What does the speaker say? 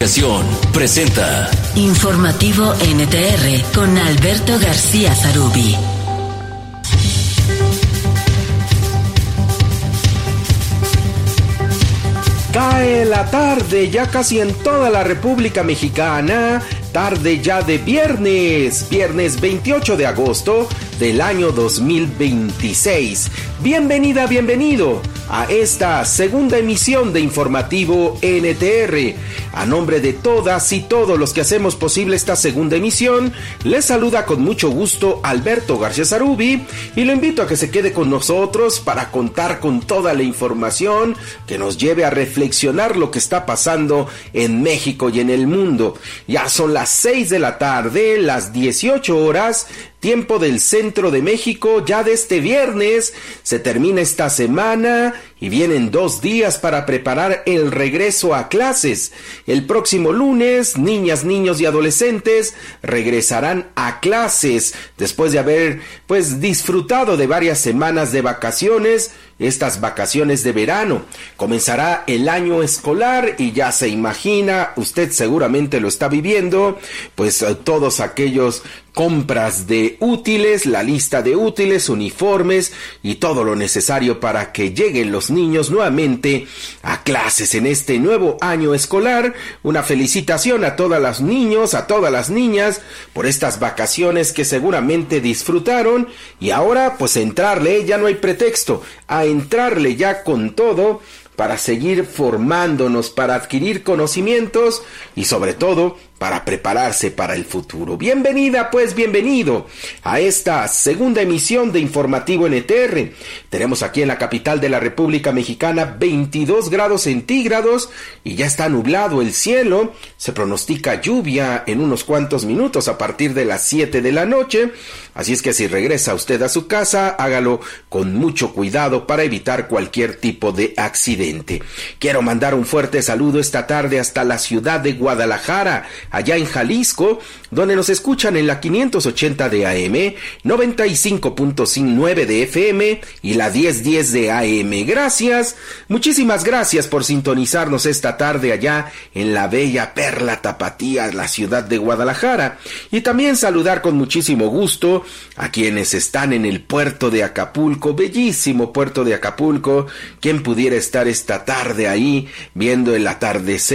Presenta Informativo NTR con Alberto García Zarubi. Cae la tarde ya casi en toda la República Mexicana, tarde ya de viernes 28 de agosto del año 2026. Bienvenida, bienvenido a esta segunda emisión de Informativo NTR. A nombre de todas y todos los que hacemos posible esta segunda emisión, les saluda con mucho gusto Alberto García Zarubi y lo invito a que se quede con nosotros para contar con toda la información que nos lleve a reflexionar lo que está pasando en México y en el mundo. Ya son las 6 de la tarde, las 18 horas, tiempo del centro de México. Ya de este viernes se termina esta semana y vienen 2 días para preparar el regreso a clases. El próximo lunes, niñas, niños y adolescentes regresarán a clases después de haber disfrutado de varias semanas de vacaciones. Estas vacaciones de verano. Comenzará el año escolar y ya se imagina, usted seguramente lo está viviendo, todos aquellos compras de útiles, la lista de útiles, uniformes y todo lo necesario para que lleguen los niños nuevamente a clases en este nuevo año escolar. Una felicitación a todos los niños, a todas las niñas por estas vacaciones que seguramente disfrutaron y ahora entrarle, ya no hay pretexto, a entrarle ya con todo para seguir formándonos, para adquirir conocimientos y sobre todo para prepararse para el futuro. Bienvenida, bienvenido a esta segunda emisión de Informativo NTR. Tenemos aquí en la capital de la República Mexicana 22 grados centígrados y ya está nublado el cielo. Se pronostica lluvia en unos cuantos minutos a partir de las 7 de la noche. Así es que si regresa usted a su casa, hágalo con mucho cuidado para evitar cualquier tipo de accidente. Quiero mandar un fuerte saludo esta tarde hasta la ciudad de Guadalajara, allá en Jalisco, donde nos escuchan en la 580 de AM, 95.9 de FM y la 1010 de AM. Gracias, muchísimas gracias por sintonizarnos esta tarde allá en la bella perla tapatía, la ciudad de Guadalajara. Y también saludar con muchísimo gusto a quienes están en el puerto de Acapulco, bellísimo puerto de Acapulco. Quien pudiera estar esta tarde ahí viendo el atardecer